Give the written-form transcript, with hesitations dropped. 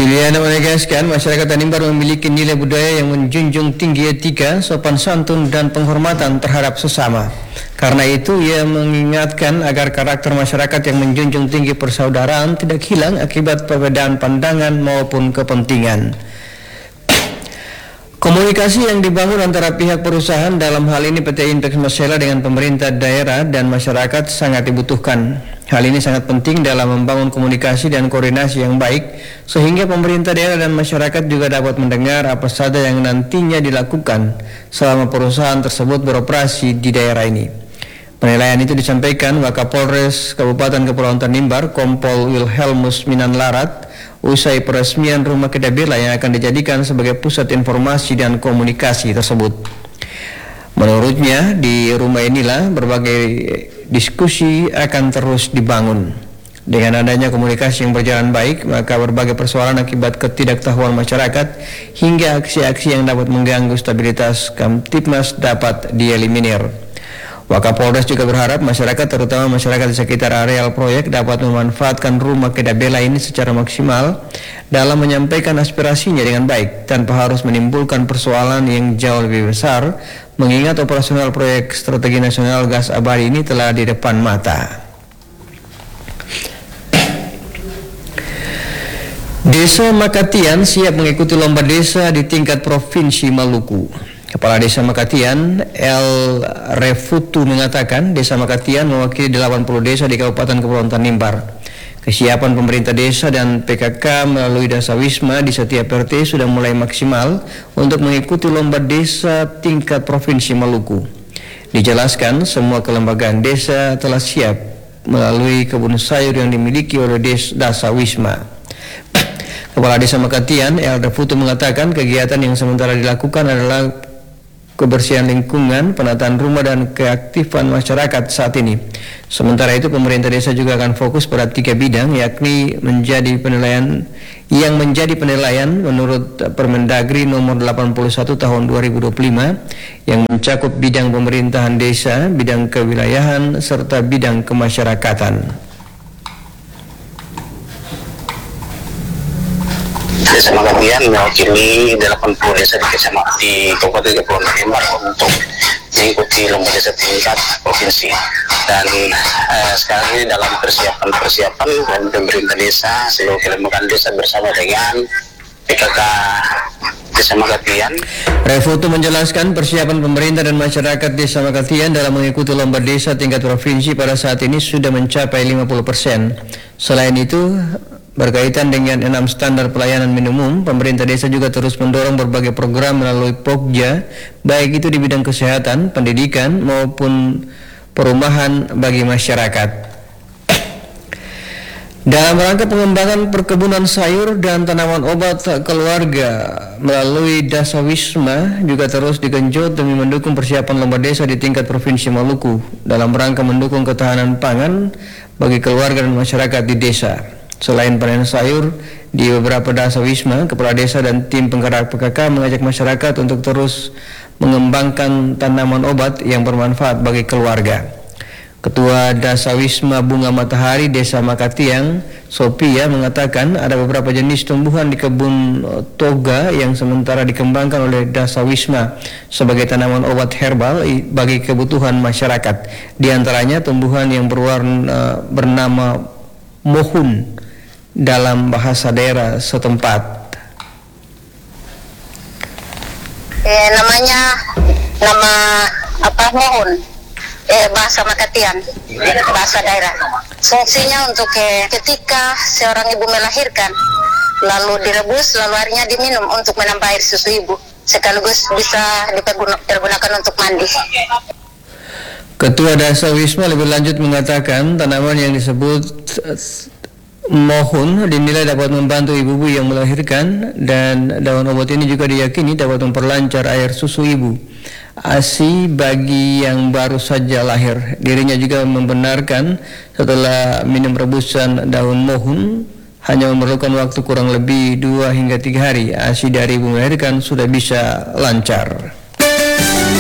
Liliana menegaskan masyarakat Tanimbar memiliki nilai budaya yang menjunjung tinggi etika, sopan santun, dan penghormatan terhadap sesama. Karena itu, ia mengingatkan agar karakter masyarakat yang menjunjung tinggi persaudaraan tidak hilang akibat perbedaan pandangan maupun kepentingan. Komunikasi yang dibangun antara pihak perusahaan, dalam hal ini PT Inpex Masela, dengan pemerintah daerah dan masyarakat sangat dibutuhkan. Hal ini sangat penting dalam membangun komunikasi dan koordinasi yang baik, sehingga pemerintah daerah dan masyarakat juga dapat mendengar apa saja yang nantinya dilakukan selama perusahaan tersebut beroperasi di daerah ini. Penilaian itu disampaikan Wakapolres Kabupaten Kepulauan Tanimbar, Kompol Wilhelmus Minanlarat, usai peresmian Rumah Kedabela yang akan dijadikan sebagai pusat informasi dan komunikasi tersebut. Menurutnya, di rumah inilah berbagai diskusi akan terus dibangun. Dengan adanya komunikasi yang berjalan baik, maka berbagai persoalan akibat ketidaktahuan masyarakat hingga aksi-aksi yang dapat mengganggu stabilitas Kamtibmas dapat dieliminir. Wakapolres juga berharap masyarakat, terutama masyarakat di sekitar areal proyek, dapat memanfaatkan Rumah Kedabela ini secara maksimal dalam menyampaikan aspirasinya dengan baik, tanpa harus menimbulkan persoalan yang jauh lebih besar, mengingat operasional proyek strategi nasional gas abadi ini telah di depan mata. Desa Makatian siap mengikuti lomba desa di tingkat Provinsi Maluku. Kepala Desa Makatian, El Refutu, mengatakan Desa Makatian mewakili 80 desa di Kabupaten Kepulauan Tanimbar. Kesiapan pemerintah desa dan PKK melalui Dasawisma di setiap RT sudah mulai maksimal untuk mengikuti lomba desa tingkat Provinsi Maluku. Dijelaskan, semua kelembagaan desa telah siap melalui kebun sayur yang dimiliki oleh Dasawisma. Kepala Desa Makatian, El Refutu, mengatakan kegiatan yang sementara dilakukan adalah kebersihan lingkungan, penataan rumah, dan keaktifan masyarakat saat ini. Sementara itu, pemerintah desa juga akan fokus pada 3 bidang, yakni menjadi penilaian menurut Permendagri nomor 81 tahun 2025 yang mencakup bidang pemerintahan desa, bidang kewilayahan, serta bidang kemasyarakatan. Desa Makatian mewakili 80 desa di Kabupaten Kepulauan Tanimbar untuk mengikuti lomba desa tingkat provinsi. Dan sekarang ini dalam persiapan dan pemerintah desa, seluruh kelembagaan desa bersama dengan PKK Desa Makatian. Refoto menjelaskan persiapan pemerintah dan masyarakat Desa Makatian dalam mengikuti lomba desa tingkat provinsi pada saat ini sudah mencapai 50%. Selain itu, berkaitan dengan 6 standar pelayanan minimum, pemerintah desa juga terus mendorong berbagai program melalui Pokja, baik itu di bidang kesehatan, pendidikan, maupun perumahan bagi masyarakat. Dalam rangka pengembangan perkebunan sayur dan tanaman obat keluarga melalui Dasawisma juga terus digenjot demi mendukung persiapan lomba desa di tingkat Provinsi Maluku dalam rangka mendukung ketahanan pangan bagi keluarga dan masyarakat di desa. Selain panen sayur, di beberapa Dasawisma, kepala desa dan tim penggerak PKK mengajak masyarakat untuk terus mengembangkan tanaman obat yang bermanfaat bagi keluarga. Ketua Dasawisma Bunga Matahari Desa Makatian, Sophia, mengatakan ada beberapa jenis tumbuhan di kebun toga yang sementara dikembangkan oleh Dasawisma sebagai tanaman obat herbal bagi kebutuhan masyarakat. Di antaranya tumbuhan yang bernama mohun dalam bahasa daerah setempat. Mohon. Bahasa Makatian, bahasa daerah. Fungsinya untuk ketika seorang ibu melahirkan, lalu direbus, lalu airnya diminum untuk menambah air susu ibu, sekaligus bisa dipergunakan untuk mandi. Ketua Dasawisma lebih lanjut mengatakan tanaman yang disebut mohon dinilai dapat membantu ibu-ibu yang melahirkan, dan daun obat ini juga diyakini dapat memperlancar air susu ibu ASI bagi yang baru saja lahir. Dirinya juga membenarkan setelah minum rebusan daun mohon hanya memerlukan waktu kurang lebih 2 hingga 3 hari, ASI dari ibu melahirkan sudah bisa lancar.